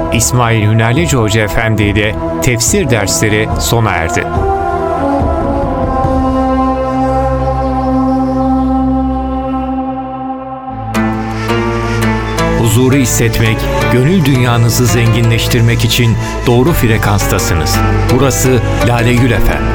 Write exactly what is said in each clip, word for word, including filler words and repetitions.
İsmail Hünerlici Hoca Efendi ile tefsir dersleri sona erdi. Huzuru hissetmek, gönül dünyanızı zenginleştirmek için doğru frekanstasınız. Burası Lale Gül F M.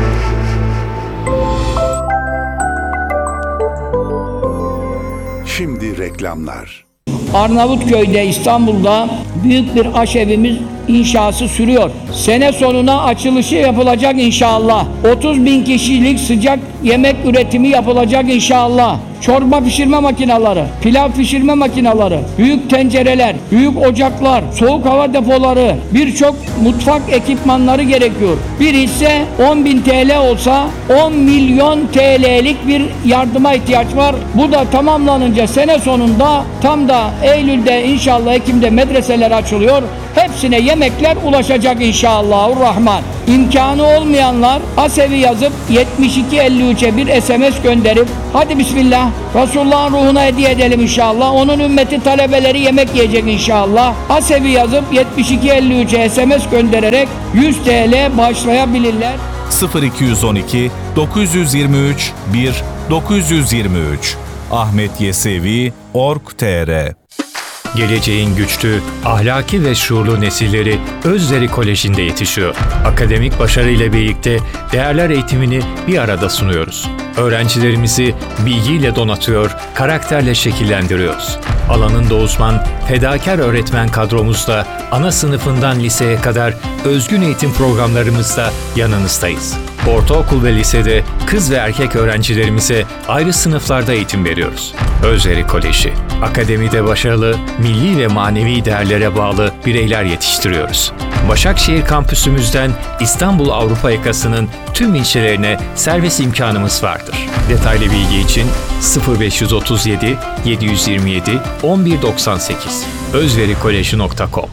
Şimdi reklamlar. Arnavutköy'de, İstanbul'da büyük bir aşevimiz inşası sürüyor. Sene sonuna açılışı yapılacak inşallah. otuz bin kişilik sıcak yemek üretimi yapılacak inşallah. Çorba pişirme makineleri, pilav pişirme makineleri, büyük tencereler, büyük ocaklar, soğuk hava depoları, birçok mutfak ekipmanları gerekiyor. Bir hisse on bin T L olsa on milyon T L'lik bir yardıma ihtiyaç var. Bu da tamamlanınca sene sonunda tam da Eylül'de inşallah Ekim'de medreseler açılıyor. Hepsine yemekler ulaşacak inşallahurrahman. İmkanı olmayanlar Asevi yazıp yetmiş iki elli üç'e bir S M S gönderip hadi bismillah Resulullah'ın ruhuna hediye edelim inşallah. Onun ümmeti talebeleri yemek yiyecek inşallah. Asevi yazıp yetmiş iki elli üç'e S M S göndererek yüz T L bağışlayabilirler. sıfır iki on iki dokuz yirmi üç bir dokuz yirmi üç Ahmet Yesevi nokta org nokta tr. Geleceğin güçlü, ahlaki ve şuurlu nesilleri Özleri Koleji'nde yetişiyor. Akademik başarı ile birlikte değerler eğitimini bir arada sunuyoruz. Öğrencilerimizi bilgiyle donatıyor, karakterle şekillendiriyoruz. Alanında uzman, fedakar öğretmen kadromuzla ana sınıfından liseye kadar özgün eğitim programlarımızda yanınızdayız. Ortaokul ve lisede kız ve erkek öğrencilerimize ayrı sınıflarda eğitim veriyoruz. Özleri Koleji, akademide başarılı, milli ve manevi değerlere bağlı bireyler yetiştiriyoruz. Başakşehir kampüsümüzden İstanbul Avrupa yakasının tüm ilçelerine servis imkanımız vardır. Detaylı bilgi için sıfır beş otuz yedi yedi yirmi yedi on bir doksan sekiz özverikolej nokta com.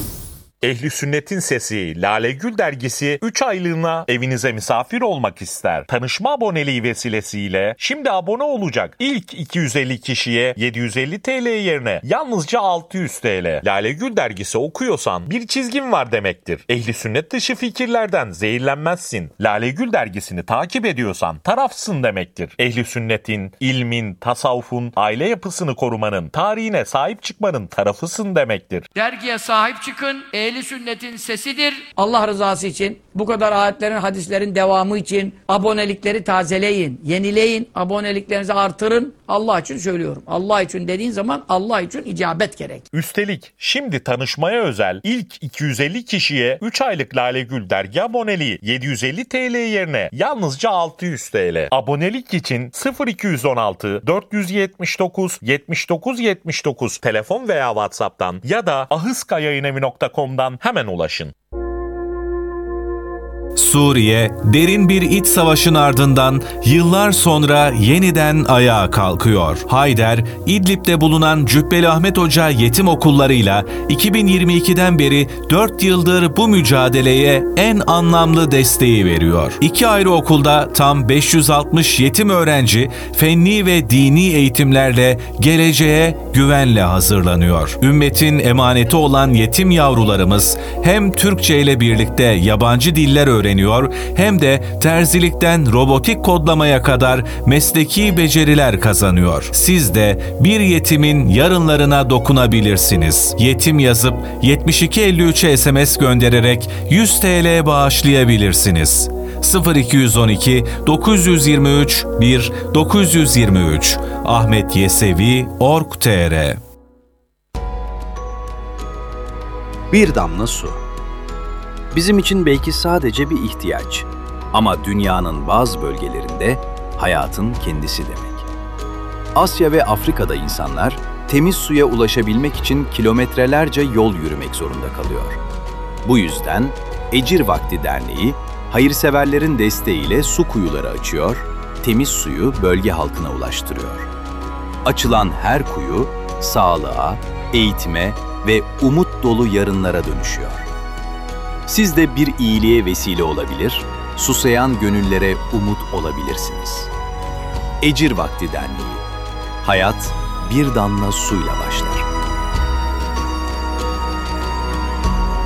Ehli Sünnet'in Sesi Lale Gül dergisi üç aylığına evinize misafir olmak ister. Tanışma aboneliği vesilesiyle şimdi abone olacak ilk iki yüz elli kişiye yedi yüz elli T L yerine yalnızca altı yüz T L. Lale Gül dergisi okuyorsan bir çizgin var demektir. Ehli Sünnet dışı fikirlerden zehirlenmezsin. Lale Gül dergisini takip ediyorsan tarafsın demektir. Ehli Sünnet'in, ilmin, tasavvufun, aile yapısını korumanın, tarihine sahip çıkmanın tarafısın demektir. Dergiye sahip çıkın. Ehli Sünnet'in sesidir. Allah rızası için, bu kadar ayetlerin, hadislerin devamı için abonelikleri tazeleyin, yenileyin, aboneliklerinizi artırın. Allah için söylüyorum. Allah için dediğin zaman Allah için icabet gerek. Üstelik şimdi tanışmaya özel ilk iki yüz elli kişiye üç aylık Lale Gül dergi aboneliği yedi yüz elli T L yerine yalnızca altı yüz T L. Abonelik için sıfır iki on altı dört yedi dokuz yetmiş dokuz yetmiş dokuz telefon veya WhatsApp'tan ya da ahıskayayınevi nokta com'dan hemen ulaşın. Suriye, derin bir iç savaşın ardından yıllar sonra yeniden ayağa kalkıyor. Hayder, İdlib'de bulunan Cübbeli Ahmet Hoca yetim okullarıyla iki bin yirmi ikiden beri dört yıldır bu mücadeleye en anlamlı desteği veriyor. İki ayrı okulda tam beş yüz altmış yetim öğrenci fenni ve dini eğitimlerle geleceğe güvenle hazırlanıyor. Ümmetin emaneti olan yetim yavrularımız hem Türkçe ile birlikte yabancı diller öğreniyor hem de terzilikten robotik kodlamaya kadar mesleki beceriler kazanıyor. Siz de bir yetimin yarınlarına dokunabilirsiniz. Yetim yazıp yetmiş iki elli üç'e S M S göndererek yüz T L bağışlayabilirsiniz. sıfır iki on iki dokuz yirmi üç bir dokuz yirmi üç Ahmet Yesevi nokta org nokta tr. Bir damla su. Bizim için belki sadece bir ihtiyaç ama dünyanın bazı bölgelerinde hayatın kendisi demek. Asya ve Afrika'da insanlar temiz suya ulaşabilmek için kilometrelerce yol yürümek zorunda kalıyor. Bu yüzden Ecir Vakti Derneği, hayırseverlerin desteğiyle su kuyuları açıyor, temiz suyu bölge halkına ulaştırıyor. Açılan her kuyu, sağlığa, eğitime ve umut dolu yarınlara dönüşüyor. Siz de bir iyiliğe vesile olabilir, susayan gönüllere umut olabilirsiniz. Ecir Vakti Derneği. Hayat bir damla suyla başlar.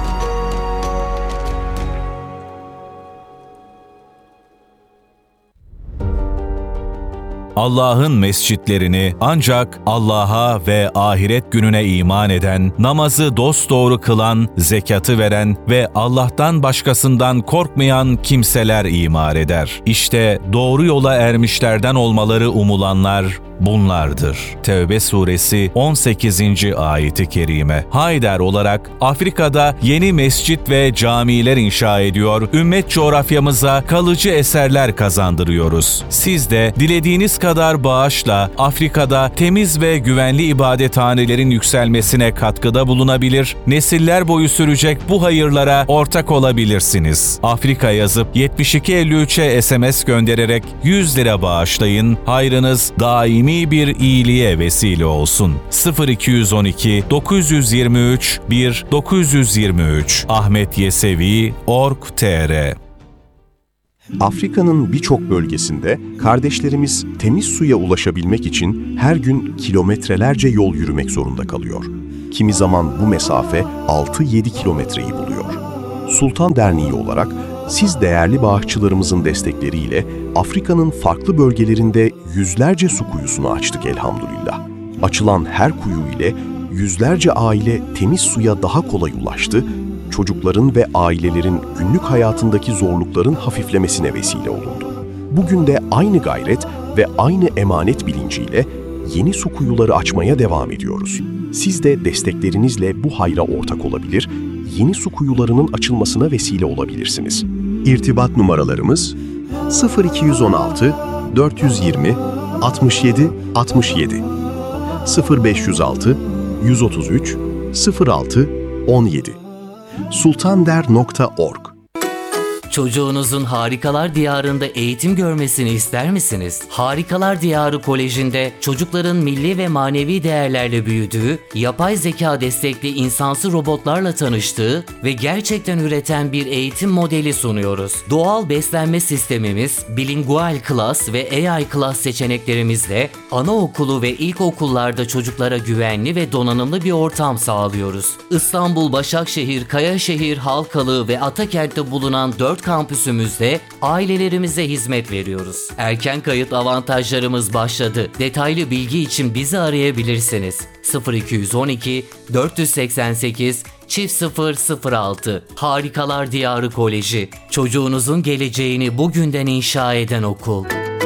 Allah'ın mescitlerini ancak Allah'a ve ahiret gününe iman eden, namazı dosdoğru kılan, zekatı veren ve Allah'tan başkasından korkmayan kimseler imar eder. İşte doğru yola ermişlerden olmaları umulanlar bunlardır. Tevbe suresi on sekizinci ayeti kerime. Haydar olarak Afrika'da yeni mescit ve camiler inşa ediyor, ümmet coğrafyamıza kalıcı eserler kazandırıyoruz. Siz de dilediğiniz kadar bağışla Afrika'da temiz ve güvenli ibadethanelerin yükselmesine katkıda bulunabilir, nesiller boyu sürecek bu hayırlara ortak olabilirsiniz. Afrika yazıp yetmiş iki elli üçe S M S göndererek yüz lira bağışlayın, hayrınız daimi bir iyiliğe vesile olsun. sıfır iki yüz on iki dokuz yüz yirmi üç bir dokuz yüz yirmi üç Ahmet Yesevi nokta org nokta tr. Afrika'nın birçok bölgesinde kardeşlerimiz temiz suya ulaşabilmek için her gün kilometrelerce yol yürümek zorunda kalıyor. Kimi zaman bu mesafe altı yedi kilometreyi buluyor. Sultan Derneği olarak siz değerli bağışçılarımızın destekleriyle Afrika'nın farklı bölgelerinde yüzlerce su kuyusunu açtık elhamdülillah. Açılan her kuyu ile yüzlerce aile temiz suya daha kolay ulaştı, çocukların ve ailelerin günlük hayatındaki zorlukların hafiflemesine vesile olundu. Bugün de aynı gayret ve aynı emanet bilinciyle yeni su kuyuları açmaya devam ediyoruz. Siz de desteklerinizle bu hayra ortak olabilir, yeni su kuyularının açılmasına vesile olabilirsiniz. İrtibat numaralarımız sıfır iki yüz on altı dört yüz yirmi altmış yedi altmış yedi, sıfır beş yüz altı yüz otuz üç sıfır altı on yedi, sultander nokta org. Çocuğunuzun Harikalar Diyarı'nda eğitim görmesini ister misiniz? Harikalar Diyarı Koleji'nde çocukların milli ve manevi değerlerle büyüdüğü, yapay zeka destekli insansı robotlarla tanıştığı ve gerçekten üreten bir eğitim modeli sunuyoruz. Doğal beslenme sistemimiz, bilingual class ve A I class seçeneklerimizle anaokulu ve ilkokullarda çocuklara güvenli ve donanımlı bir ortam sağlıyoruz. İstanbul, Başakşehir, Kayaşehir, Halkalı ve Atakent'te bulunan dört kampüsümüzde ailelerimize hizmet veriyoruz. Erken kayıt avantajlarımız başladı. Detaylı bilgi için bizi arayabilirsiniz. sıfır iki yüz on iki dört yüz seksen sekiz çift sıfır sıfır altı. Harikalar Diyarı Koleji. Çocuğunuzun geleceğini bugünden inşa eden okul.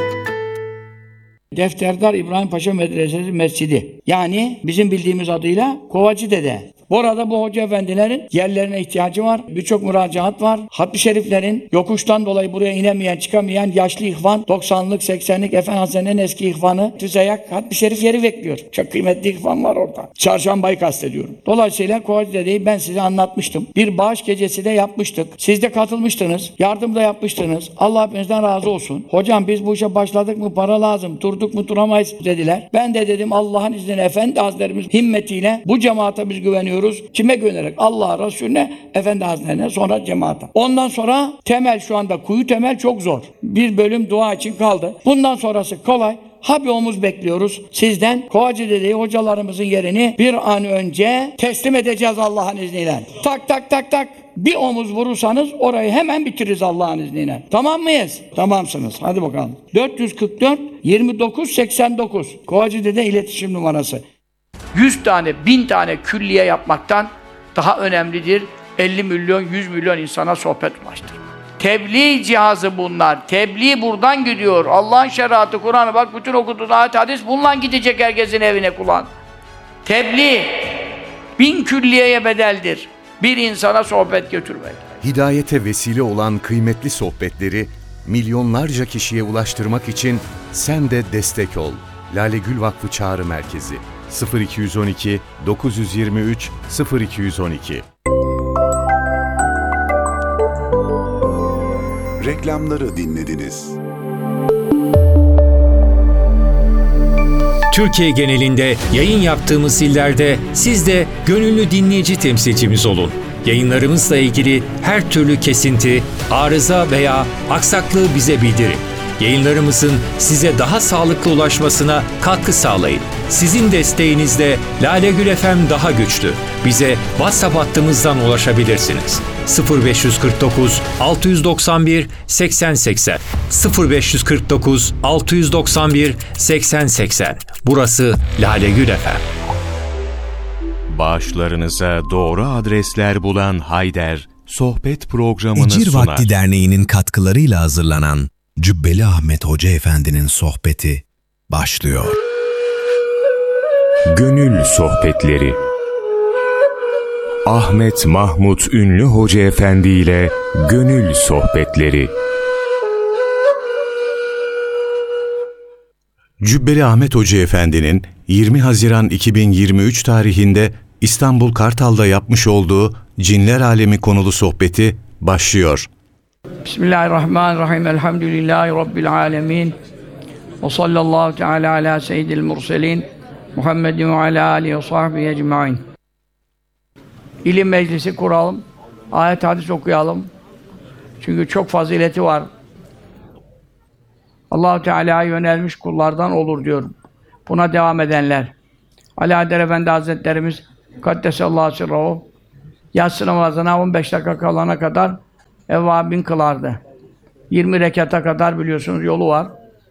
Defterdar İbrahim Paşa Medresesi Mescidi. Yani bizim bildiğimiz adıyla Kovacı Dede. Bu arada bu hoca efendilerin yerlerine ihtiyacı var. Birçok müracaat var. Hatmi şeriflerin yokuştan dolayı buraya inemeyen, çıkamayan yaşlı ihvan, doksanlık, seksenlik Efendi Hazretleri'nin eski ihvanı, Tüzeyak Hatmi şerif yeri bekliyor. Çok kıymetli ihvan var orada. Çarşambayı kastediyorum. Dolayısıyla Kovacı Dede'yi ben size anlatmıştım. Bir bağış gecesi de yapmıştık. Siz de katılmıştınız. Yardım da yapmıştınız. Allah hepinizden razı olsun. Hocam biz bu işe başladık mı para lazım. Durduk mu duramayız dediler. Ben de dedim Allah'ın izniyle Efendi Hazretlerimiz himmetiyle bu cemaate biz güveniyoruz. Kime güvenerek? Allah'a, Resulüne, Efendi Hazretlerine, sonra cemaate. Ondan sonra temel şu anda kuyu temel çok zor. Bir bölüm dua için kaldı. Bundan sonrası kolay. Ha bir omuz bekliyoruz sizden. Kovacı Dede'yi hocalarımızın yerini bir an önce teslim edeceğiz Allah'ın izniyle. Tak tak tak tak. Bir omuz vurursanız orayı hemen bitiririz Allah'ın izniyle. Tamam mıyız? Tamamsınız. Hadi bakalım. dört yüz kırk dört yirmi dokuz seksen dokuz. Kovacı Dede iletişim numarası. yüz tane, bin tane külliye yapmaktan daha önemlidir. elli milyon, yüz milyon insana sohbet ulaştır. Tebliğ cihazı bunlar. Tebliğ buradan gidiyor. Allah'ın şeriatı, Kur'an'ı bak bütün okuduğun ayet hadis bununla gidecek herkesin evine kulağın. Tebliğ bin külliyeye bedeldir. Bir insana sohbet götürmek. Hidayete vesile olan kıymetli sohbetleri milyonlarca kişiye ulaştırmak için sen de destek ol. Lale Gül Vakfı Çağrı Merkezi sıfır iki yüz on iki dokuz yüz yirmi üç sıfır iki yüz on iki. Reklamları dinlediniz. Türkiye genelinde yayın yaptığımız illerde siz de gönüllü dinleyici temsilcimiz olun. Yayınlarımızla ilgili her türlü kesinti, arıza veya aksaklığı bize bildirin. Yayınlarımızın size daha sağlıklı ulaşmasına katkı sağlayın. Sizin desteğinizle Lale Gül F M daha güçlü. Bize WhatsApp hattımızdan ulaşabilirsiniz. sıfır beş kırk dokuz altı doksan bir seksen seksen sıfır beş kırk dokuz altı doksan bir seksen seksen. Burası Lale Gül F M. Bağışlarınıza doğru adresler bulan Hayder, sohbet programını İcir sunar. Vakti Derneği'nin katkılarıyla hazırlanan Cübbeli Ahmet Hoca Efendi'nin sohbeti başlıyor. Gönül Sohbetleri Ahmet Mahmut Ünlü Hoca Efendi ile Gönül Sohbetleri. Cübbeli Ahmet Hoca Efendi'nin yirmi Haziran iki bin yirmi üç tarihinde İstanbul Kartal'da yapmış olduğu Cinler Alemi konulu sohbeti başlıyor. Bismillahirrahmanirrahim. Elhamdülillahi Rabbil alemin. Ve sallallahu teala ala seyyidil murselin. Muhammedin ve ala alihi ve sahbihi ecmain. İlim meclisi kuralım. Ayet hadis okuyalım. Çünkü çok fazileti var. Allah-u Teala'ya yönelmiş kullardan olur diyorum. Buna devam edenler. Ali Haydar Efendi Hazretlerimiz Kaddesallahu sirrahu yatsı namazına on beş dakika kalana kadar evvabin kılardı. yirmi rekata kadar biliyorsunuz yolu var.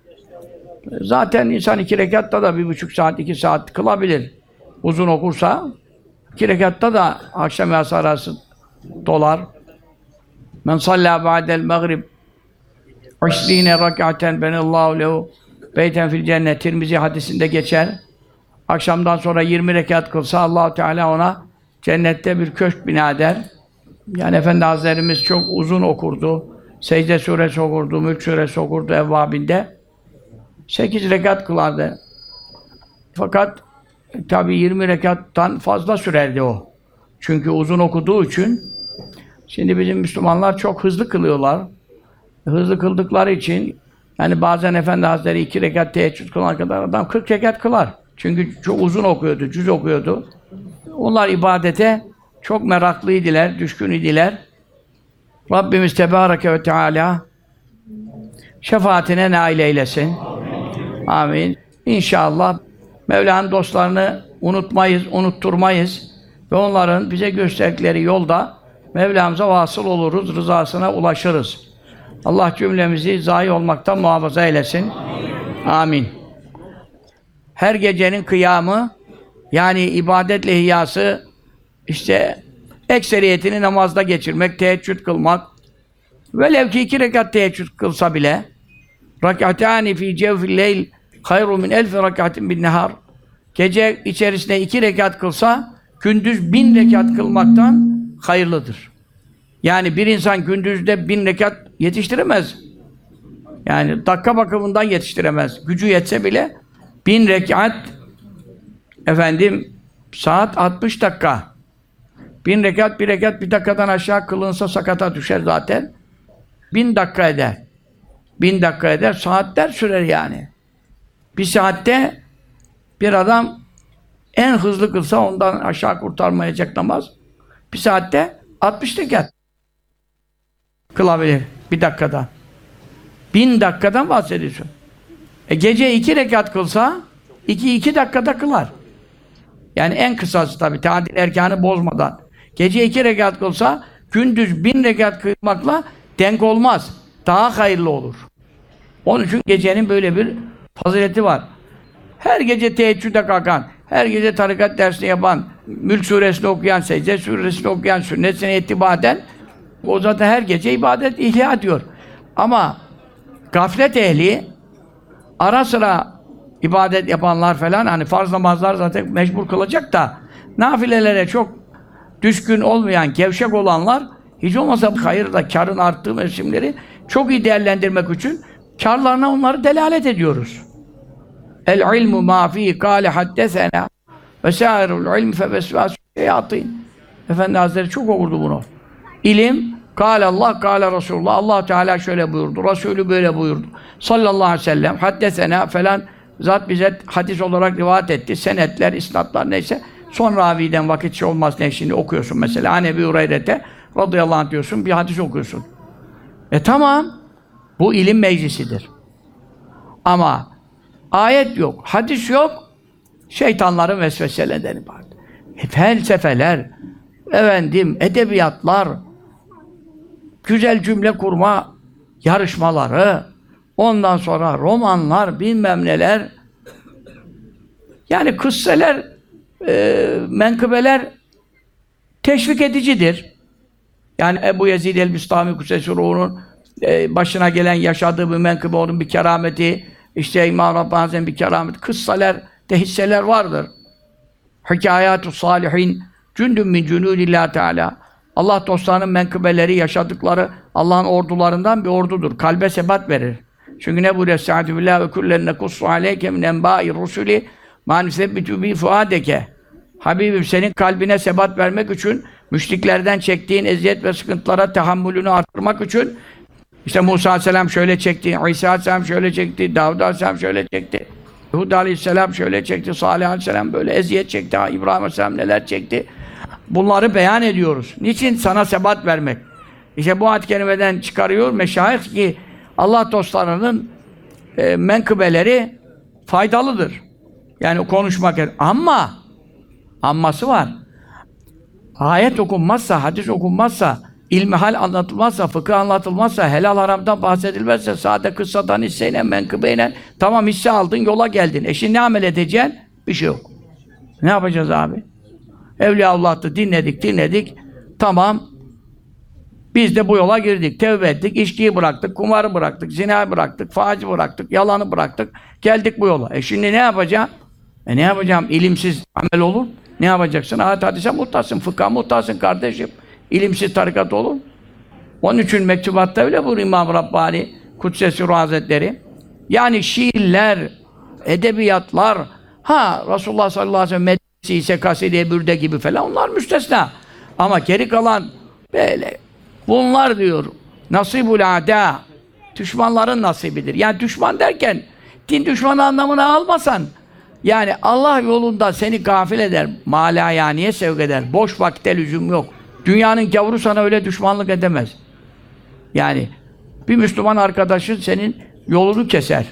Zaten insan iki rekatta da bir buçuk saat, iki saat kılabilir. Uzun okursa iki rekatta da akşam yatsı arası dolar. Men sallâ ba'del mağrib işrîne rak'aten benallâhu lehu beyten fil cennet. Tirmizi hadisinde geçer. Akşamdan sonra yirmi rekat kılsa Allah-u Teala ona cennette bir köşk bina eder. Yani Efendi Hazretlerimiz çok uzun okurdu. Secde suresi okurdu, Mülk suresi okurdu evvabinde. sekiz rekat kılardı. Fakat tabi yirmi rekattan fazla sürerdi o. Çünkü uzun okuduğu için. Şimdi bizim Müslümanlar çok hızlı kılıyorlar. Hızlı kıldıkları için yani bazen Efendi Hazretleri iki rekat teheccüd kılana kadar adam kırk rekat kılar. Çünkü çok uzun okuyordu, cüz okuyordu. Onlar ibadete çok meraklıydılar, düşkün idiler. Rabbimiz Tebareke ve Teala şefaatine nail eylesin. Amin. Amin. İnşallah Mevla'nın dostlarını unutmayız, unutturmayız ve onların bize gösterdikleri yolda Mevlamıza vasıl oluruz, rızasına ulaşırız. Allah cümlemizi zayi olmaktan muhafaza eylesin. Amin. Amin. Her gecenin kıyamı, yani ibadetle ihyası, işte ekseriyetini namazda geçirmek, teheccüd kılmak, velev ki iki rekat teheccüd kılsa bile, rak'atâni fî cevfil leyl hayru min elfi rak'atin bin nehar, gece içerisinde iki rekat kılsa, gündüz bin rekat kılmaktan hayırlıdır. Yani bir insan gündüzde bin rekat yetiştiremez. Yani dakika bakımından yetiştiremez. Gücü yetse bile bin rekat, efendim, saat altmış dakika. Bin rekat, bir rekat bir dakikadan aşağı kılınsa sakata düşer zaten. Bin dakika eder. Bin dakika eder, saatler sürer yani. Bir saatte bir adam en hızlı kılsa ondan aşağı kurtarmayacak namaz. Bir saatte altmış rekat kılabilir bir dakikada. Bin dakikadan bahsediyorsun. E gece iki rekat kılsa iki iki dakikada kılar. Yani en kısası tabi tadil erkanı bozmadan. Gece iki rekat kılsa gündüz bin rekat kılmakla denk olmaz. Daha hayırlı olur. Onun için gecenin böyle bir fazileti var. Her gece teheccüde kalkan, her gece tarikat dersini yapan, Mülk suresini okuyan, Secde suresini okuyan, sünnetine ittiba eden, o zaten her gece ibadet ihya ediyor. Ama gaflet ehli, ara sıra ibadet yapanlar falan, hani farz namazlar zaten mecbur kılacak da, nafilelere çok düşkün olmayan, gevşek olanlar, hiç olmazsa hayırda, karın arttığı mevsimleri çok iyi değerlendirmek için karlarına onları delalet ediyoruz. El ilmu ma fi kâle haddesena ve sâirul ilm fe vesvâsü şeyatîn. Efendi Hazretleri çok okurdu bunu. İlim, kâle Allah, kâle Resulullah. Allah Teala şöyle buyurdu, Resulü böyle buyurdu. Sallallahu aleyhi ve sellem, haddesena falan zat bize hadis olarak rivayet etti. Senetler, isnatlar neyse. Son raviden vakit şey olmaz ne şimdi okuyorsun mesela. Hani Ebu Hureyre'de radıyallahu anh diyorsun, bir hadis okuyorsun. E tamam. Bu ilim meclisidir. Ama ayet yok, hadis yok, şeytanların vesveseleri var. E, felsefeler, efendim, edebiyatlar, güzel cümle kurma yarışmaları, ondan sonra romanlar, bilmem neler, yani kısseler, e, menkıbeler teşvik edicidir. Yani Ebu Yezid el-Bistami Kudsesi Ruhu'nun e, başına gelen, yaşadığı bir menkıbe, onun bir kerameti, işte İmam Rabbani Hazretleri'nin bir kerameti, kıssalar de hisseler vardır. Hikâyâtu sâlihin cündün min cünûdillâhi Teâlâ. Allah dostlarının menkıbeleri, yaşadıkları Allah'ın ordularından bir ordudur. Kalbe sebat verir. Çünkü ne buyuruyor? Estaizu billahi ve kullen nekussu aleyke min enbâi rusuli mâ nusebbitu bi fuâdeke. Habibim, senin kalbine sebat vermek için, müşriklerden çektiğin eziyet ve sıkıntılara tahammülünü arttırmak için, işte Musa Aleyhisselam şöyle çekti, İsa Aleyhisselam şöyle çekti, Davud Aleyhisselam şöyle çekti, Hud Aleyhisselam şöyle çekti, Salih Aleyhisselam böyle eziyet çekti, İbrahim Aleyhisselam neler çekti. Bunları beyan ediyoruz. Niçin? Sana sebat vermek. İşte bu ayet-i kerimeden çıkarıyor meşayih ki Allah dostlarının e, menkıbeleri faydalıdır. Yani konuşmak. Ama amması var. Ayet okunmazsa, hadis okunmazsa, ilmihal anlatılmazsa, fıkıh anlatılmazsa, helal haramdan bahsedilmezse, sade kıssadan, hisseyle, menkıbeyle, tamam hisse aldın, yola geldin. E şimdi ne amel edeceksin? Bir şey yok. Ne yapacağız abi? Evliyaullah'tı, dinledik, dinledik. Tamam. Biz de bu yola girdik, tevbe ettik, içkiyi bıraktık, kumarı bıraktık, zinayı bıraktık, faizi bıraktık, yalanı bıraktık. Geldik bu yola. E şimdi ne yapacağım? E ne yapacağım? İlimsiz amel olur. Ne yapacaksın? Ayet hadise muhtaçsın, fıkha muhtaçsın kardeşim. İlimsiz tarikat olur. Onun için mektubatta öyle buyuruyor İmam Rabbani Kudsesi Ruh Hazretleri. Yani şiirler, edebiyatlar, ha Resulullah sallallahu aleyhi ve sellem medresi, kaside, bürde gibi falan, onlar müstesna. Ama geri kalan böyle bunlar diyor nasibul âdâ, düşmanların nasibidir. Yani düşman derken din düşmanı anlamına almasan, yani Allah yolunda seni gafil eder, malayaniye sevk eder, boş vakte lüzum yok. Dünyanın gavuru sana öyle düşmanlık edemez. Yani bir Müslüman arkadaşın senin yolunu keser.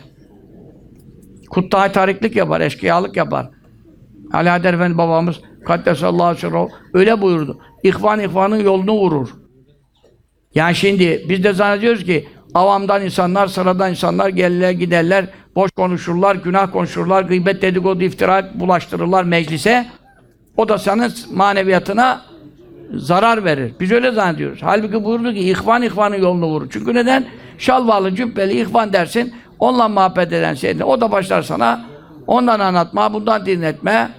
Kuttâ-i tariklik yapar, eşkıyalık yapar. Alaeddin Efendi babamız Kaddesallahu sirruhu öyle buyurdu. İhvan ihvanın yolunu vurur. Yani şimdi biz de zannediyoruz ki avamdan insanlar, sıradan insanlar gelirler giderler, boş konuşurlar, günah konuşurlar, gıybet, dedikodu, iftira bulaştırırlar meclise. O da senin maneviyatına zarar verir. Biz öyle zannediyoruz. Halbuki buyurdu ki ihvan ihvanın yolunu vurur. Çünkü neden? Şalvalı, cübbeli ihvan dersin, onunla muhabbet eden şeyler. O da başlar sana ondan anlatma, bundan dinletme.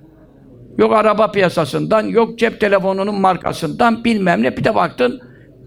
Yok araba piyasasından, yok cep telefonunun markasından, bilmem ne. Bir de baktın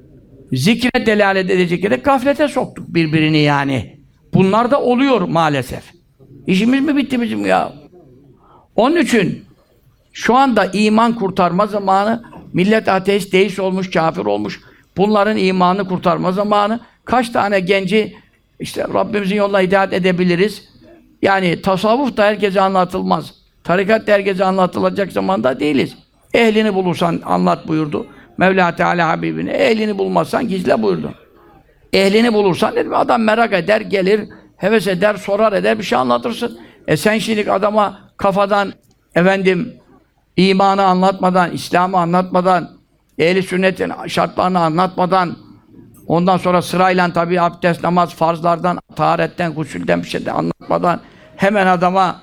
zikre delalet edecek yere gaflete soktuk birbirini yani. Bunlar da oluyor maalesef. İşimiz mi bitti bizim ya? Onun için şu anda iman kurtarma zamanı, millet ateist, deist olmuş, kafir olmuş. Bunların imanını kurtarma zamanı. Kaç tane genci işte Rabbimizin yoluna hidayet edebiliriz? Yani tasavvuf da herkese anlatılmaz. Tarikat da herkese anlatılacak zamanda değiliz. Ehlini bulursan anlat buyurdu. Mevla Teala Habibine. Ehlini bulmazsan gizle buyurdu. Ehlini bulursan dedim, adam merak eder, gelir, heves eder, sorar eder, bir şey anlatırsın. E sen şimdi adama kafadan efendim imanı anlatmadan, İslam'ı anlatmadan, ehl-i sünnetin şartlarını anlatmadan, ondan sonra sırayla tabii abdest, namaz, farzlardan, taharetten, gusülden bir şey de anlatmadan hemen adama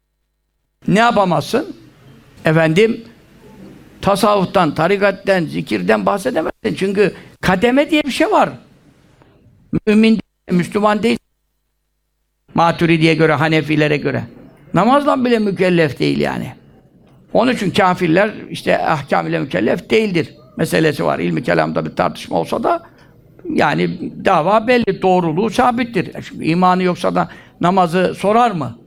ne yapamazsın? Efendim tasavvuftan, tarikatten, zikirden bahsedemezsin. Çünkü kademe diye bir şey var. Mümin değil, Müslüman değil. Maturidiye göre, Hanefilere göre. Namazla bile mükellef değil yani. Onun için kafirler işte ahkam ile mükellef değildir meselesi var. İlmi kelamda bir tartışma olsa da yani dava belli, doğruluğu sabittir. Şimdi imanı yoksa da namazı sorar mı?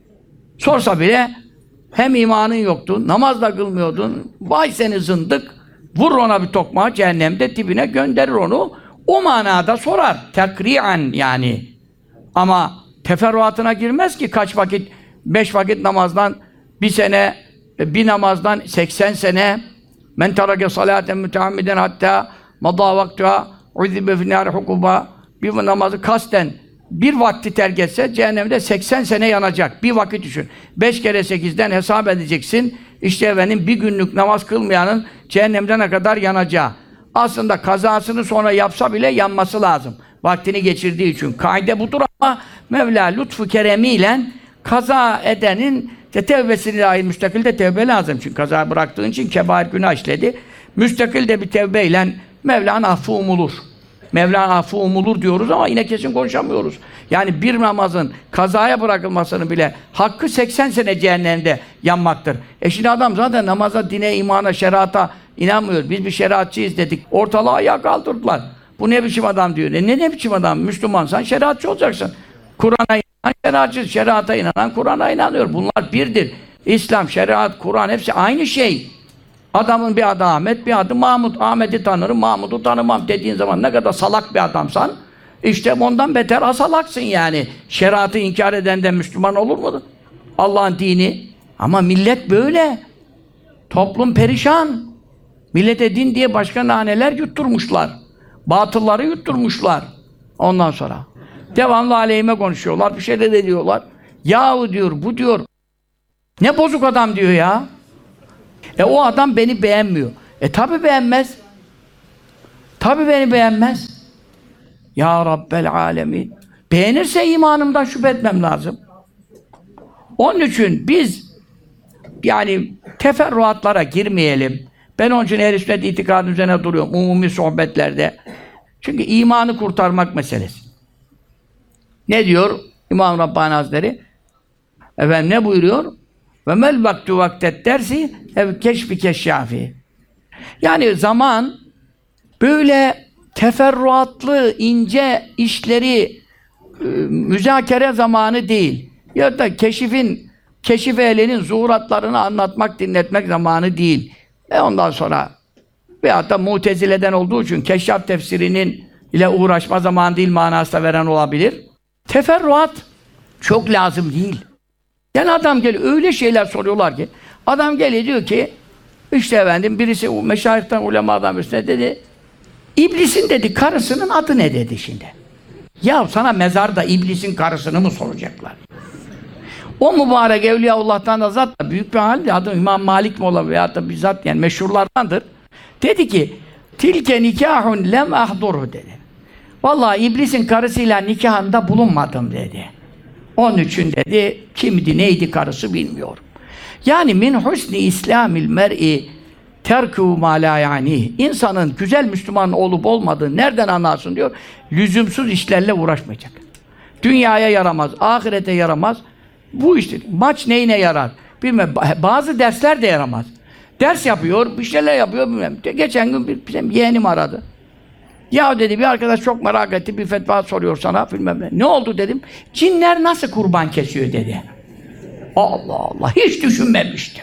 Sorsa bile hem imanın yoktu, namaz da kılmıyordun, vay seni zındık, vur ona bir tokmağı, cehennemde dibine gönderir onu. O manada sorar. Tekri'an yani. Ama teferruatına girmez ki kaç vakit, beş vakit namazdan bir sene, bir namazdan seksen sene men terake salaten müteammiden hatta madâ vaktuha uzibe finâri hukuba bir namazı kasten bir vakti terk etse cehennemde seksen sene yanacak. Bir vakit düşün. Beş kere sekizden hesap edeceksin. İşte efendim bir günlük namaz kılmayanın cehennemde ne kadar yanacağı. Aslında kazasını sonra yapsa bile yanması lazım. Vaktini geçirdiği için. Kaide budur ama Mevla lütfu keremiyle kaza edenin işte tevbesine dair müstakil de tevbe lazım. Çünkü kaza bıraktığın için kebair günah işledi. Müstakil de bir tevbeyle Mevla'nın affı umulur. Mevla'nın affı umulur diyoruz ama yine kesin konuşamıyoruz. Yani bir namazın kazaya bırakılmasının bile hakkı seksen sene cehennemde yanmaktır. E şimdi adam zaten namaza, dine, imana, şerata inanmıyor. Biz bir şeriatçıyız dedik. Ortalığı ayağa kaldırdılar. Bu ne biçim adam diyor. E ne ne biçim adam? Müslümansan şeriatçı olacaksın. Kur'an'a inanan şeriatçı, şerata inanan Kur'an'a inanıyor. Bunlar birdir. İslam, şeriat, Kur'an hepsi aynı şey. Adamın bir adı Ahmet, bir adı Mahmut. Ahmet'i tanırım, Mahmut'u tanımam dediğin zaman ne kadar salak bir adamsan, işte ondan beter asalaksın yani. Şeriatı inkar eden de Müslüman olur mu? Allah'ın dini. Ama millet böyle. Toplum perişan. Millete din diye başka naneler yutturmuşlar. Batılları yutturmuşlar. Ondan sonra devamlı aleyhime konuşuyorlar, bir şeyler de diyorlar. Yahu diyor, bu diyor, ne bozuk adam diyor ya. E o adam beni beğenmiyor. E tabi beğenmez. Tabi beni beğenmez. Ya Rabbel Alemin. Beğenirse imanımdan şüphe etmem lazım. Onun için biz yani teferruatlara girmeyelim. Ben onun için ehl-i sünnet itikadının üzerine duruyorum. Umumi sohbetlerde. Çünkü imanı kurtarmak meselesi. Ne diyor İmam Rabbani Hazretleri? Efendim ne buyuruyor? Ve mel vaktu vaktet dersi ev keşfi keşşafi. Yani zaman böyle teferruatlı, ince işleri e, müzakere zamanı değil. Ya da keşifin, keşif ehlinin zuhuratlarını anlatmak, dinletmek zamanı değil. E ondan sonra veyahut da Mutezile'den olduğu için keşşaf tefsirinin ile uğraşma zamanı değil manasında veren olabilir. Teferruat çok lazım değil. Yani adam geliyor, öyle şeyler soruyorlar ki, adam geliyor diyor ki, işte efendim birisi meşayihten, ulemadan birisine dedi, İblisin dedi, karısının adı ne dedi şimdi? Ya sana mezarda iblisin karısını mı soracaklar? O mübarek Evliyaullah'tan da zat da büyük bir halde, adı İmam Malik mi olabilir veyahut da bizzat yani meşhurlardandır. Dedi ki, tilke nikahun lem ahdurhu dedi. Vallahi iblisin karısıyla nikahında bulunmadım dedi. Onun için dedi, kimdi neydi karısı bilmiyorum. Yani min husni islamil mer'i terkû mâ lâ yânih. İnsanın güzel Müslüman olup olmadığını nereden anlarsın diyor. Lüzumsuz işlerle uğraşmayacak. Dünyaya yaramaz, ahirete yaramaz. Bu işte maç neyine yarar? Bilmem. Bazı dersler de yaramaz. Ders yapıyor, bir şeyler yapıyor bilmem. Geçen gün bir, bizim yeğenim aradı. Ya dedi bir arkadaş çok merak etti, bir fetva soruyor sana bilmem ne. Ne oldu dedim. Cinler nasıl kurban kesiyor dedi. Allah Allah, hiç düşünmemiştim.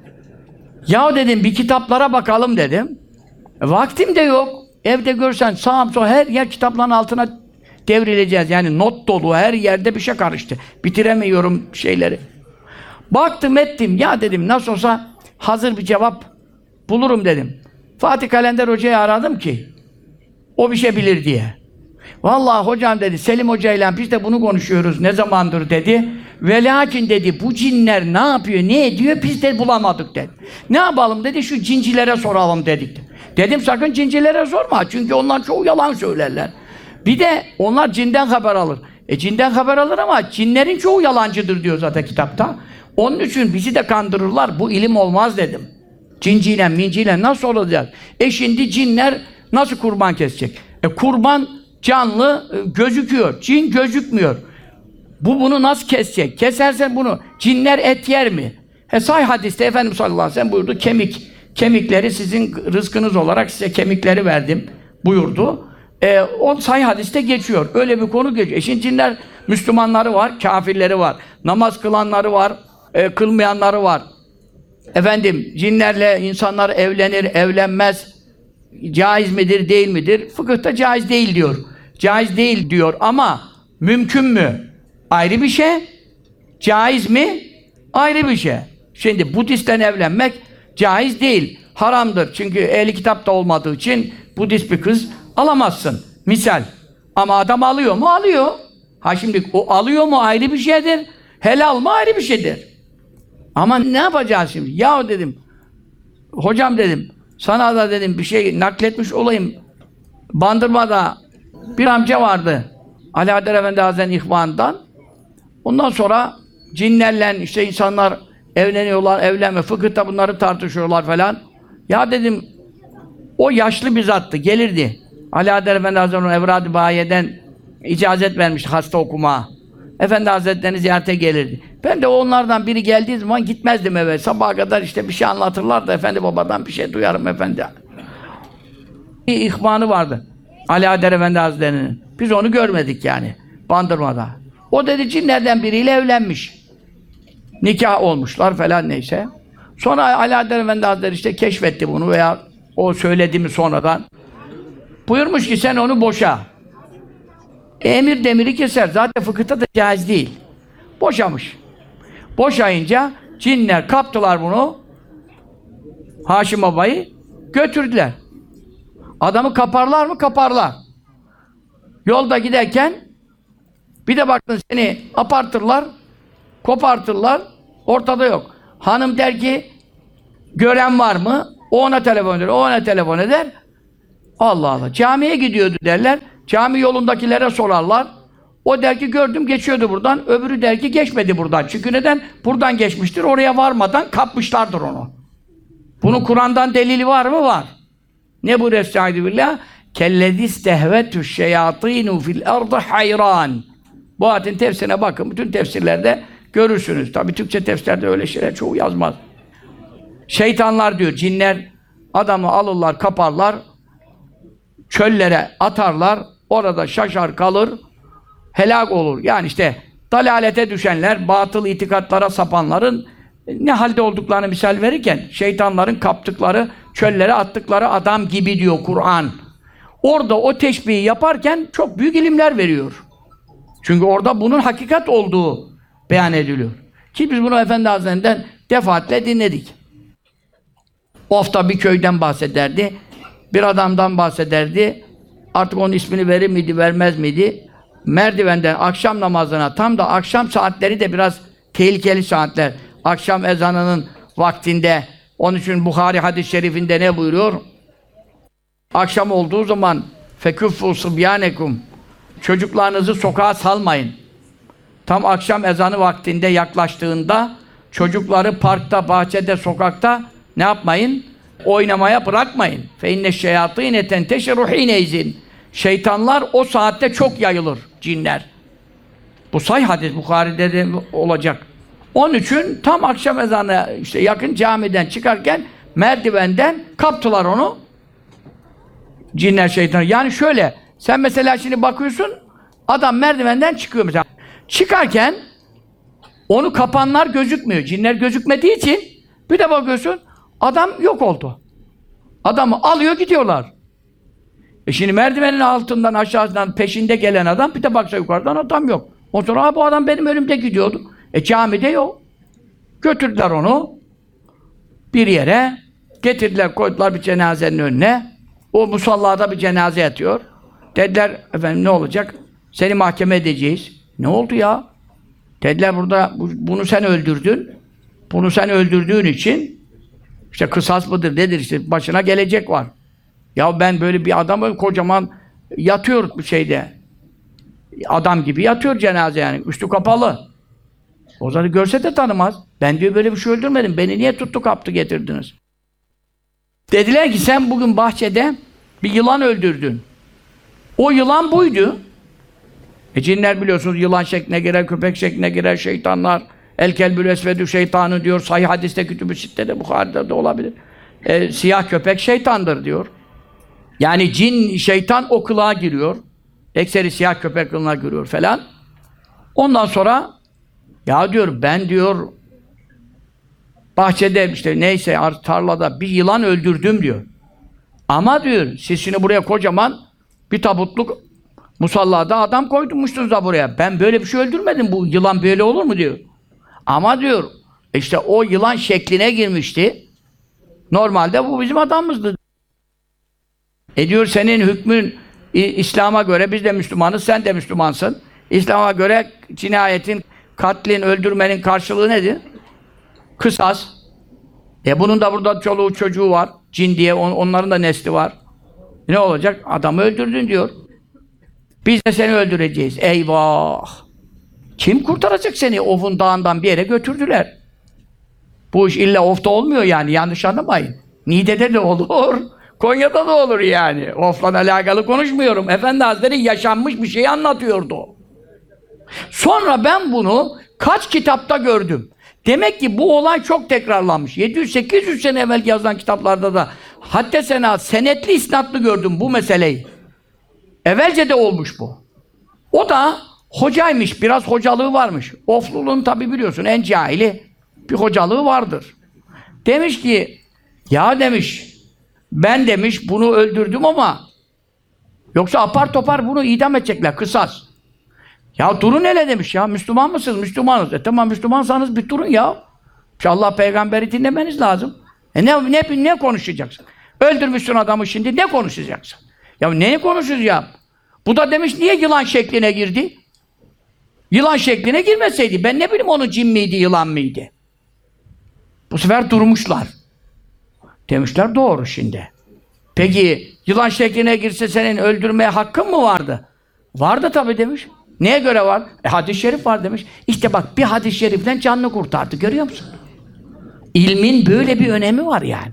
Ya dedim bir kitaplara bakalım dedim. E, vaktim de yok. Evde görsen sağım sol her yer kitapların altına devrileceğiz. Yani not dolu, her yerde bir şey karıştı. Bitiremiyorum şeyleri. Baktım ettim, ya dedim nasıl olsa hazır bir cevap bulurum dedim. Fatih Kalender Hoca'yı aradım ki o bir şey bilir diye. Vallahi hocam dedi, Selim Hoca'yla biz de bunu konuşuyoruz ne zamandır dedi. Ve lakin dedi, bu cinler ne yapıyor, ne ediyor biz de bulamadık dedi. Ne yapalım dedi, şu cincilere soralım dedik. Dedim sakın cincilere sorma, çünkü onlar çoğu yalan söylerler. Bir de onlar cinden haber alır. E cinden haber alır ama cinlerin çoğu yalancıdır diyor zaten kitapta. Onun için bizi de kandırırlar, bu ilim olmaz dedim. Cinciyle minciyle nasıl olacak? E şimdi cinler nasıl kurban kesecek? E kurban canlı e, gözüküyor, cin gözükmüyor. Bu bunu nasıl kesecek? Kesersen bunu, cinler et yer mi? E sahih hadiste Efendimiz sallallahu aleyhi ve sellem buyurdu, kemik, kemikleri sizin rızkınız olarak size kemikleri verdim buyurdu. E, o sahih hadiste geçiyor, öyle bir konu geçiyor. E şimdi cinler, Müslümanları var, kafirleri var, namaz kılanları var, e, kılmayanları var. Efendim, cinlerle insanlar evlenir, evlenmez, caiz midir, değil midir? Fıkıhta caiz değil diyor. Caiz değil diyor ama mümkün mü? Ayrı bir şey. Caiz mi? Ayrı bir şey. Şimdi Budist'ten evlenmek caiz değil. Haramdır. Çünkü ehli kitapta olmadığı için Budist bir kız alamazsın. Misal. Ama adam alıyor mu? Alıyor. Ha şimdi o alıyor mu ayrı bir şeydir, helal mı ayrı bir şeydir. Ama ne yapacağız şimdi? Ya dedim, hocam dedim, sana da dedim bir şey nakletmiş olayım. Bandırma'da bir amca vardı. Ali Haydar Efendi Hazretleri'nin ihvanından. Ondan sonra cinlerle işte insanlar evleniyorlar, evlenme, fıkıhta bunları tartışıyorlar falan. Ya dedim, o yaşlı bir zattı, gelirdi. Ali Haydar Efendi Hazretleri'nin Evrad-ı Bahiye'den icazet vermişti hasta okuma. Efendi Hazretleri'ni ziyarete gelirdi. Ben de onlardan biri geldiği zaman gitmezdim eve. Sabaha kadar işte bir şey anlatırlar da efendi babadan bir şey duyarım efendi. Bir ihvanı vardı. Ali Haydar Efendi Hazretleri'nin. Biz onu görmedik yani. Bandırma'da. O dedi cinlerden biriyle evlenmiş. Nikah olmuşlar falan neyse. Sonra Ali Haydar Efendi Hazretleri işte keşfetti bunu veya o söyledi mi sonradan. Buyurmuş ki sen onu boşa. Emir demiri keser. Zaten fıkıhta da caiz değil. Boşamış. Boşayınca cinler kaptılar bunu. Haşim Baba'yı götürdüler. Adamı kaparlar mı? Kaparlar. Yolda giderken bir de baktın seni apartırlar, kopartırlar, ortada yok. Hanım der ki gören var mı? O ona telefon eder, o ona telefon eder. Allah Allah. Camiye gidiyordu derler. Cami yolundakilere sorarlar. O der ki gördüm geçiyordu buradan. Öbürü der ki geçmedi buradan. Çünkü neden? Buradan geçmiştir. Oraya varmadan kapmışlardır onu. Bunun Kur'an'dan delili var mı? Var. Ne bu Estaizu billah? Kellezî stehvetü şeyatînû fil ardı hayran. Bu ayetin tefsirine bakın. Bütün tefsirlerde görürsünüz. Tabi Türkçe tefsirlerde öyle şeyler çoğu yazmaz. Şeytanlar diyor, cinler adamı alırlar, kaparlar, çöllere atarlar, orada şaşar kalır, helak olur. Yani işte dalalete düşenler, batıl itikatlara sapanların ne halde olduklarını misal verirken, şeytanların kaptıkları, çöllere attıkları adam gibi diyor Kur'an. Orada o teşbihi yaparken çok büyük ilimler veriyor. Çünkü orada bunun hakikat olduğu beyan ediliyor. Ki biz bunu Efendi Hazretlerinden defaatle dinledik. Ofta bir köyden bahsederdi, bir adamdan bahsederdi. Artık onun ismini verir miydi, vermez miydi? Merdivenden akşam namazına, tam da akşam saatleri de biraz tehlikeli saatler. Akşam ezanının vaktinde, onun için Buhari hadis-i şerifinde ne buyuruyor? Akşam olduğu zaman feküffû sıbyanekum, çocuklarınızı sokağa salmayın. Tam akşam ezanı vaktinde yaklaştığında çocukları parkta, bahçede, sokakta ne yapmayın? Oynamaya bırakmayın. Fe inne şeyatîne tenteşiru hîneyzin. Şeytanlar o saatte çok yayılır, cinler. Bu sahih hadis, Bukhari'de de olacak. Onun için tam akşam ezanı işte yakın camiden çıkarken merdivenden kaptılar onu. Cinler, şeytanlar. Yani şöyle, sen mesela şimdi bakıyorsun, adam merdivenden çıkıyor mesela. Çıkarken onu kapanlar gözükmüyor. Cinler gözükmediği için bir de bakıyorsun, adam yok oldu. Adamı alıyor gidiyorlar. E şimdi merdivenin altından aşağısından peşinde gelen adam, bir de baksa yukarıdan adam yok. O sonra bu adam benim önümde gidiyordu. E camide yok. Götürdüler onu bir yere, getirdiler, koydular bir cenazenin önüne. O musallada bir cenaze yatıyor. Dediler, efendim ne olacak? Seni mahkeme edeceğiz. Ne oldu ya? Dediler, burada bu, bunu sen öldürdün. Bunu sen öldürdüğün için işte kısas mıdır nedir işte başına gelecek var. Ya ben böyle bir adam kocaman yatıyor bir şeyde. Adam gibi yatıyor cenaze yani. Üstü kapalı. O zaman görse de tanımaz. Ben diyor böyle bir şey öldürmedim. Beni niye tuttu kaptı getirdiniz? Dediler ki sen bugün bahçede bir yılan öldürdün. O yılan buydu. E cinler biliyorsunuz yılan şekline girer, köpek şekline girer, şeytanlar. El kelbül esvedü şeytanı diyor. Sahih hadiste, kütüb-ü sittede, Bukhari'de de olabilir. E, siyah köpek şeytandır diyor. Yani cin, şeytan o kılığa giriyor. Ekseri siyah köpek kılığına giriyor falan. Ondan sonra ya diyor ben diyor bahçede işte neyse tarlada bir yılan öldürdüm diyor. Ama diyor siz şimdi buraya kocaman bir tabutluk musallada adam koydurmuşsunuz da buraya. Ben böyle bir şey öldürmedim. Bu yılan böyle olur mu diyor. Ama diyor işte o yılan şekline girmişti. Normalde bu bizim adamımızdı. E diyor senin hükmün İslam'a göre biz de Müslümanız, sen de Müslümansın. İslam'a göre cinayetin, katlin, öldürmenin karşılığı nedir? Kısas. E bunun da burada çoluğu çocuğu var. Cin diye on, onların da nesli var. Ne olacak? Adamı öldürdün diyor. Biz de seni öldüreceğiz. Eyvah! Kim kurtaracak seni? Of'un dağından bir yere götürdüler. Bu iş illa Of'ta olmuyor yani. Yanlış anlamayın. Niğde'de de olur. Konya'da da olur yani. Of'la alakalı konuşmuyorum. Efendi Hazretleri yaşanmış bir şeyi anlatıyordu. Sonra ben bunu kaç kitapta gördüm. Demek ki bu olay çok tekrarlanmış. yedi yüz sekiz yüz sene evvel yazılan kitaplarda da hatta sena senetli isnatlı gördüm bu meseleyi. Evvelce de olmuş bu. O da hocaymış, biraz hocalığı varmış. Ofluluğun tabi biliyorsun en cahili bir hocalığı vardır. Demiş ki, ya demiş, ben demiş bunu öldürdüm ama yoksa apar topar bunu idam edecekler, kısas. Ya durun hele demiş ya, Müslüman mısınız? Müslümanız. E tamam Müslümansanız bir durun ya. Allah peygamberi dinlemeniz lazım. E ne, ne, ne konuşacaksın? Öldürmüşsün adamı şimdi, ne konuşacaksın? Ya neyi konuşacağım? Bu da demiş niye yılan şekline girdi? Yılan şekline girmeseydi, ben ne bileyim onun cin miydi, yılan mıydı? Bu sefer durmuşlar. Demişler doğru şimdi. Peki yılan şekline girse senin öldürmeye hakkın mı vardı? Vardı tabii demiş. Neye göre var? E, hadis-i şerif var demiş. İşte bak bir hadis-i şeriften canını kurtardı, görüyor musun? İlmin böyle bir önemi var yani.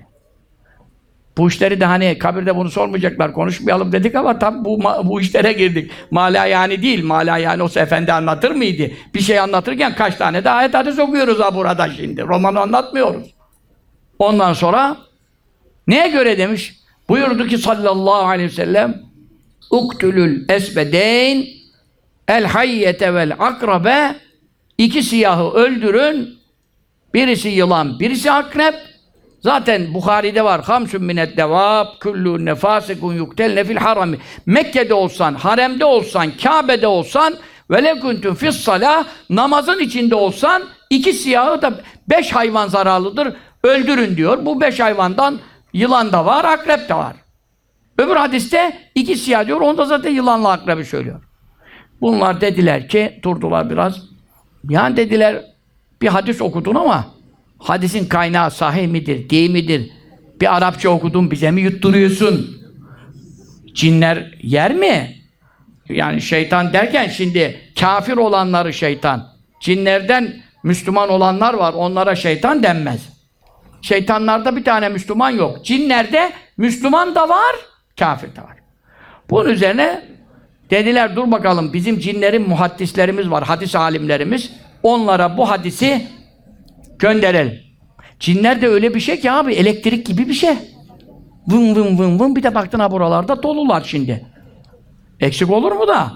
Bu işleri de hani kabirde bunu sormayacaklar, konuşmayalım dedik ama tabi bu, bu işlere girdik. Mala yani değil, mala yani olsa efendi anlatır mıydı? Bir şey anlatırken kaç tane de ayet hadis okuyoruz ha burada şimdi. Romanı anlatmıyoruz. Ondan sonra neye göre demiş? Buyurdu ki sallallahu aleyhi ve sellem uktulül esbedeyn el hayyete vel akrabe iki siyahı öldürün. Birisi yılan, birisi akrep. Zaten Bukhari'de var. Hamsün minet devab kullu nefasikun yuktelne fil harami. Mekke'de olsan, haremde olsan, Kabe'de olsan ve lekuntun fis salah namazın içinde olsan iki siyahı da beş hayvan zararlıdır. Öldürün diyor. Bu beş hayvandan yılan da var, akrep de var. Öbür hadiste iki siyah diyor. Onda zaten yılanla akrebi söylüyor. Bunlar dediler ki, durdular biraz. Yani dediler, bir hadis okudun ama hadisin kaynağı sahih midir, değil midir? Bir Arapça okudun, bize mi yutturuyorsun? Cinler yer mi? Yani şeytan derken şimdi kafir olanları şeytan. Cinlerden Müslüman olanlar var, onlara şeytan denmez. Şeytanlarda bir tane Müslüman yok. Cinlerde Müslüman da var, kafir de var. Bunun üzerine dediler, dur bakalım bizim cinlerin muhaddislerimiz var, hadis alimlerimiz. Onlara bu hadisi gönderelim. Cinler de öyle bir şey ki abi, elektrik gibi bir şey. Vın vın vın vın, bir de baktın ha buralarda dolular şimdi. Eksik olur mu da?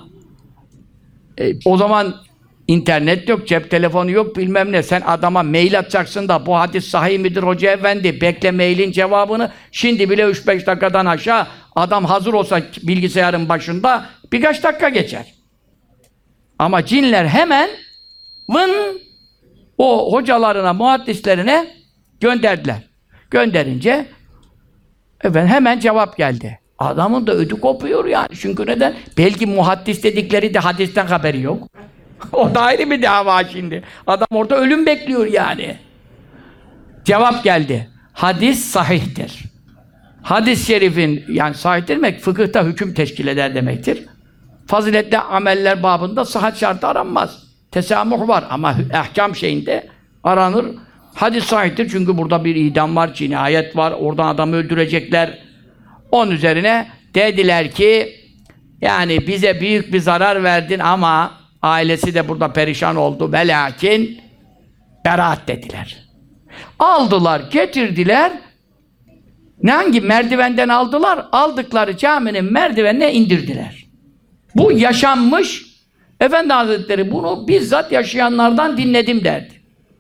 E, o zaman internet yok, cep telefonu yok, bilmem ne. Sen adama mail atacaksın da bu hadis sahih midir hoca efendi? Bekle mailin cevabını. Şimdi bile üç beş dakikadan aşağı adam hazır olsa bilgisayarın başında birkaç dakika geçer. Ama cinler hemen vın o hocalarına, muhaddislerine gönderdiler. Gönderince efendim hemen cevap geldi. Adamın da ödü kopuyor yani. Çünkü neden? Belki muhaddis dedikleri de hadisten haberi yok. O da ayrı bir dava şimdi. Adam orada ölüm bekliyor yani. Cevap geldi. Hadis sahihtir. Hadis-i şerifin, yani sahih demek fıkıhta hüküm teşkil eder demektir. Faziletli ameller babında sıhhat şartı aranmaz. Tesamuh var ama ahkam şeyinde aranır. Hadis sahihtir çünkü burada bir idam var, cinayet var, oradan adamı öldürecekler. Onun üzerine dediler ki yani bize büyük bir zarar verdin ama ailesi de burada perişan oldu. Ve lakin beraat dediler. Aldılar, getirdiler. Ne hangi merdivenden aldılar? Aldıkları caminin merdivenine indirdiler. Bu yaşanmış. Efendi Hazretleri bunu bizzat yaşayanlardan dinledim derdi.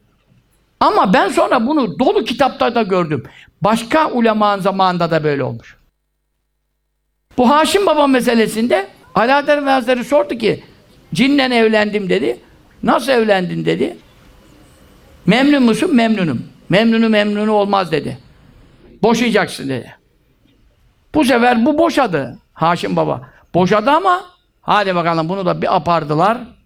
Ama ben sonra bunu dolu kitapta da gördüm. Başka ulemanın zamanında da böyle olmuş. Bu Haşim Baba meselesinde Alaeddin Hazretleri sordu ki cinle evlendim dedi. Nasıl evlendin dedi. Memnun musun? Memnunum. Memnunu memnunu olmaz dedi. Boşayacaksın dedi. Bu sefer bu boşadı Haşim Baba. Boşadı ama hadi bakalım bunu da bir apardılar.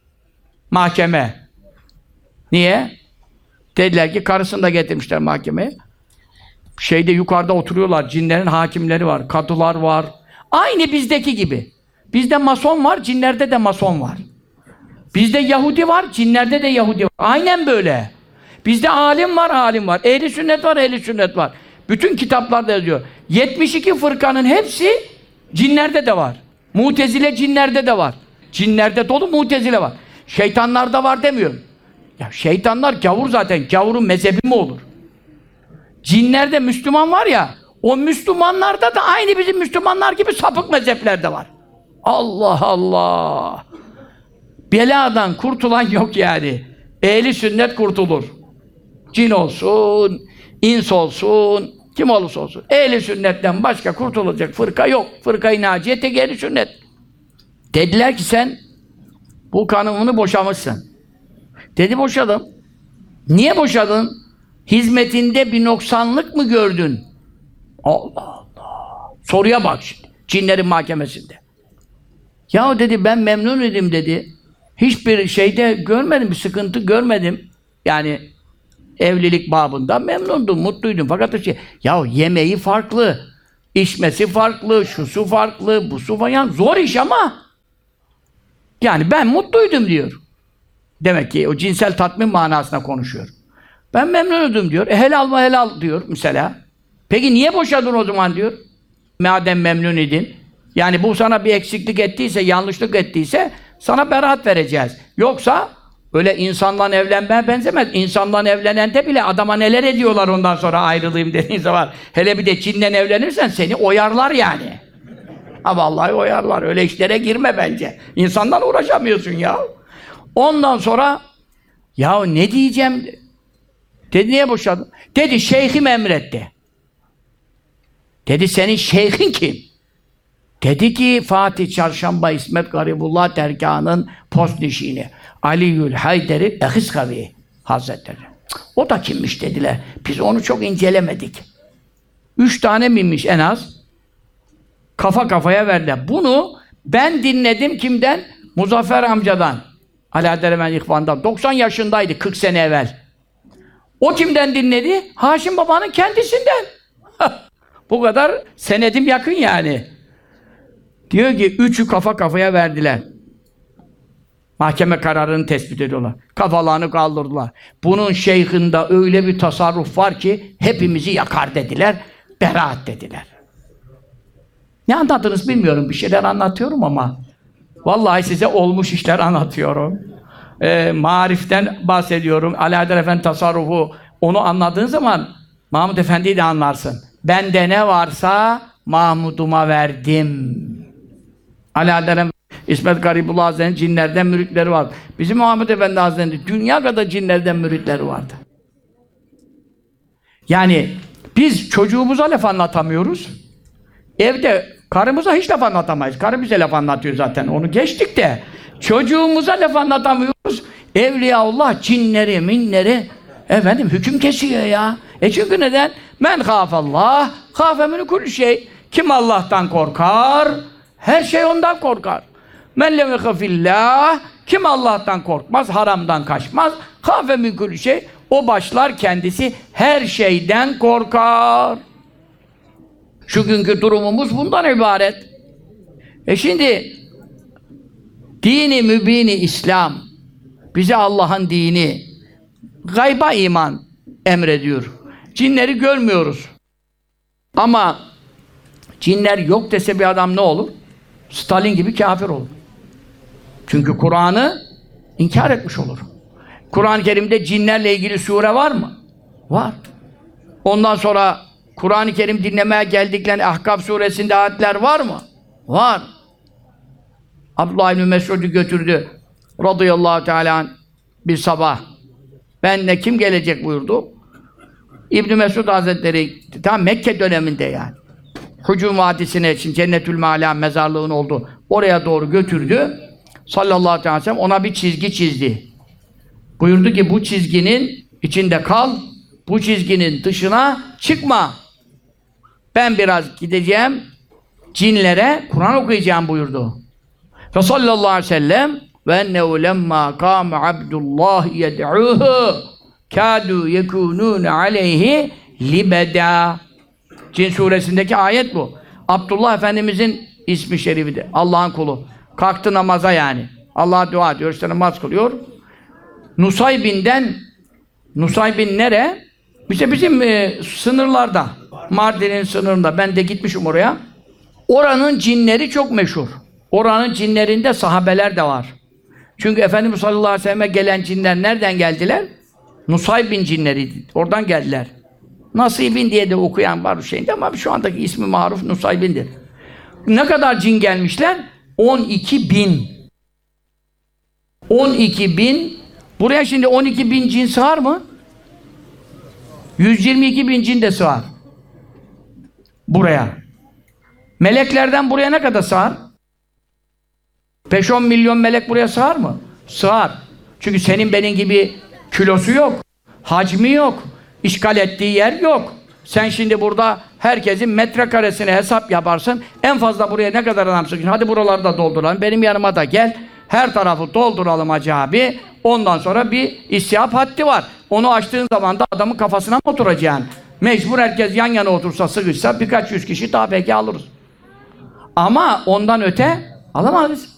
Mahkeme. Niye? Dediler ki karısını da getirmişler mahkemeye. Şeyde yukarıda oturuyorlar. Cinlerin hakimleri var. Kadılar var. Aynı bizdeki gibi. Bizde mason var. Cinlerde de mason var. Bizde Yahudi var. Cinlerde de Yahudi var. Aynen böyle. Bizde alim var. Alim var. Ehli sünnet var. Ehli sünnet var. Bütün kitaplarda yazıyor. yetmiş iki fırkanın hepsi cinlerde de var. Mutezile cinlerde de var. Cinlerde dolu mutezile var. Şeytanlarda var demiyorum. Ya şeytanlar gavur zaten. Gavurun mezhebi mi olur? Cinlerde Müslüman var ya, o Müslümanlarda da aynı bizim Müslümanlar gibi sapık mezheplerde var. Allah Allah! Beladan kurtulan yok yani. Ehli sünnet kurtulur. Cin olsun, ins olsun, kim olursa olsun. Ehli sünnetten başka kurtulacak fırka yok. Fırka-i naciye tek ehli sünnet. Dediler ki sen bu kanununu boşamışsın. Dedi boşadım. Niye boşadın? Hizmetinde bir noksanlık mı gördün? Allah Allah! Soruya bak şimdi. Cinlerin mahkemesinde. Ya dedi ben memnun edim dedi. Hiçbir şeyde görmedim, bir sıkıntı görmedim. Yani evlilik babında memnundum, mutluydum. Fakat şey, ya yemeği farklı, içmesi farklı, şusu farklı, busu falan. Yani zor iş ama yani ben mutluydum diyor. Demek ki o cinsel tatmin manasına konuşuyor. Ben memnunum diyor. E helal mı helal diyor mesela. Peki niye boşadın o zaman diyor. Madem memnun idin. Yani bu sana bir eksiklik ettiyse, yanlışlık ettiyse sana beraat vereceğiz. Yoksa öyle insanla evlenmeye benzemez. İnsanla evlenende bile adama neler ediyorlar ondan sonra ayrılayım dediğin zaman. Hele bir de cinden evlenirsen seni oyarlar yani. Ha vallahi oyarlar. Öyle işlere girme bence. İnsandan uğraşamıyorsun ya. Ondan sonra ya ne diyeceğim? Dedi niye boşadın? Dedi şeyhim emretti. Dedi senin şeyhin kim? Dedi ki Fatih Çarşamba İsmet Garibullah dergahının postnişini Aliül Hayder'i Ehiskavi Hazretleri. O da kimmiş dediler. Biz onu çok incelemedik. Üç tane miymiş en az? Kafa kafaya verdiler. Bunu ben dinledim kimden? Muzaffer amcadan. Alaeddin İhvan'dan. doksan yaşındaydı kırk sene evvel. O kimden dinledi? Haşim Baba'nın kendisinden. Bu kadar senedim yakın yani. Diyor ki üçü kafa kafaya verdiler. Mahkeme kararını tespit ediyorlar. Kafalarını kaldırdılar. Bunun şeyhinde öyle bir tasarruf var ki hepimizi yakar dediler. Beraat dediler. Ne anlattınız bilmiyorum. Bir şeyler anlatıyorum ama vallahi size olmuş işler anlatıyorum. E, mariften bahsediyorum. Alaeddin Efendi tasarrufu onu anladığın zaman Mahmud Efendi'yi de anlarsın. Bende ne varsa Mahmud'uma verdim. Alaeddin İsmet Garibullah Hazretleri'nin cinlerden müritleri vardı. Bizim Muhammed Efendi Hazretleri'nin dünya kadar cinlerden müritleri vardı. Yani biz çocuğumuza laf anlatamıyoruz. Evde karımıza hiç laf anlatamayız. Karı bize laf anlatıyor zaten. Onu geçtik de çocuğumuza laf anlatamıyoruz. Evliyaullah cinleri, minleri efendim hüküm kesiyor ya. E çünkü neden? Men khafallah, khafe min kulli şey. Kim Allah'tan korkar? Her şey ondan korkar. Men lem yakhafillah, kim Allah'tan korkmaz, haramdan kaçmaz. Khafe min kulli şey. O başlar kendisi her şeyden korkar. Şu günkü durumumuz bundan ibaret. E şimdi dini mübini İslam bize Allah'ın dini gayba iman emrediyor. Cinleri görmüyoruz. Ama cinler yok dese bir adam ne olur? Stalin gibi kafir olur. Çünkü Kur'an'ı inkar etmiş olur. Kur'an-ı Kerim'de cinlerle ilgili sure var mı? Var. Ondan sonra Kur'an-ı Kerim dinlemeye geldiklerinde Ahkaf suresinde ayetler var mı? Var. Abdullah İbni Mesud'u götürdü. Radıyallahu teala bir sabah. Benle kim gelecek buyurdu. İbn Mesud Hazretleri tam Mekke döneminde yani. Hucum Vadisi'ne için Cennetül Meala mezarlığın oldu. Oraya doğru götürdü. Sallallahu aleyhi ve sellem ona bir çizgi çizdi. Buyurdu ki bu çizginin içinde kal. Bu çizginin dışına çıkma. Ben biraz gideceğim cinlere Kur'an okuyacağım buyurdu. Ve sallallahu aleyhi ve sellem ve ennehu lemma kâme abdullah yed'ûhû kâdû yekûnûne aleyhi libeda. Cin suresindeki ayet bu. Abdullah Efendimizin ismi şerifidir. Allah'ın kulu. Kalktı namaza yani. Allah'a dua ediyor, işte namaz kılıyor. Nusaybin'den, Nusaybin nere? İşte bizim e, sınırlarda. Mardin'in sınırında. Ben de gitmişim oraya. Oranın cinleri çok meşhur. Oranın cinlerinde sahabeler de var. Çünkü Efendimiz sallallahu aleyhi ve sellem'e gelen cinler nereden geldiler? Nusaybin cinleri. Oradan geldiler. Nasibin diye de okuyan var şeyinde ama şu andaki ismi maruf Nusaybin'dir. Ne kadar cin gelmişler? on iki bin. on iki bin. Buraya şimdi on iki bin cin sığar mı? yüz yirmi iki bin cin de sığar. Buraya. Meleklerden buraya ne kadar sığar? beş on milyon melek buraya sığar mı? Sığar. Çünkü senin benim gibi kilosu yok. Hacmi yok. İşgal ettiği yer yok. Sen şimdi burada herkesin metrekaresini hesap yaparsın. En fazla buraya ne kadar adam sıkışın? Hadi buraları da dolduralım. Benim yanıma da gel. Her tarafı dolduralım Hacı abi. Ondan sonra bir istihap haddi var. Onu açtığın zaman da adamın kafasına mı oturacaksın? Mecbur herkes yan yana otursa, sıkışsa birkaç yüz kişi daha belki alırız. Ama ondan öte alamayız.